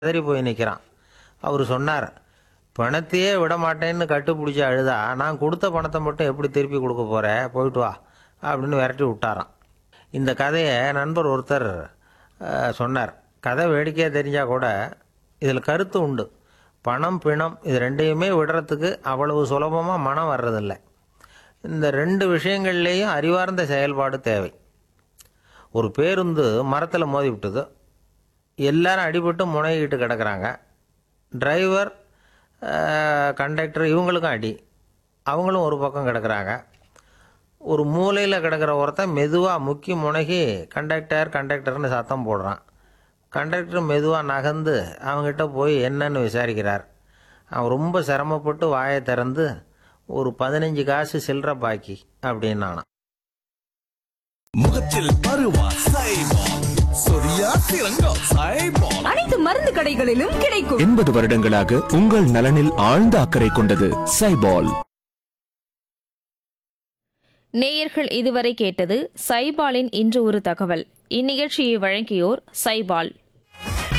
கதறி போய் நிற்கிறான். அவர் சொன்னார், பணத்தையே விட மாட்டேன்னு கட்டுப்பிடிச்சி அழுதா நான் கொடுத்த பணத்தை மட்டும் எப்படி திருப்பி கொடுக்க போகிறேன், போயிட்டு வா அப்படின்னு விரட்டி விட்டாராம். இந்த கதையை நண்பர் ஒருத்தர் சொன்னார். கதை வேடிக்கையாக தெரிஞ்சால் கூட இதில் கருத்து உண்டு. பணம் பிணம் இது ரெண்டையுமே விடுறதுக்கு அவ்வளவு சுலபமாக மனம் வர்றதில்லை. இந்த ரெண்டு விஷயங்கள்லேயும் அறிவார்ந்த செயல்பாடு தேவை. ஒரு பேருந்து மரத்தில் மோதி விட்டது. எல்லாரும் அடிபட்டு முனைகிட்டு கிடக்கிறாங்க. டிரைவர், கண்டக்டர் இவங்களுக்கும் அடி. அவங்களும் ஒரு பக்கம் கிடக்கிறாங்க. ஒரு மூலையில் கிடக்கிற ஒருத்தன் மெதுவாக முக்கி முனகி கண்டக்டர்னு சத்தம் போடுறான். கண்டக்டர் மெதுவாக நகர்ந்து அவங்ககிட்ட போய் என்னன்னு விசாரிக்கிறார். அவன் ரொம்ப சிரமப்பட்டு வாயை திறந்து ஒரு 15 காசு சில்லற பாக்கி அப்படின்னானான். முகத்தில் பருவா சைபால், சொரியா சிறங்கா சைபால். அனைத்து மருந்து கடைகளிலும் கிடைக்கும். 80 வருடங்களாக உங்கள் நலனில் ஆழ்ந்த அக்கறை கொண்டது சைபால். நேயர்கள் இதுவரை கேட்டது சைபாலின் இன்று ஒரு தகவல். இந்நிகழ்ச்சியை வழங்கியோர் சைபால்.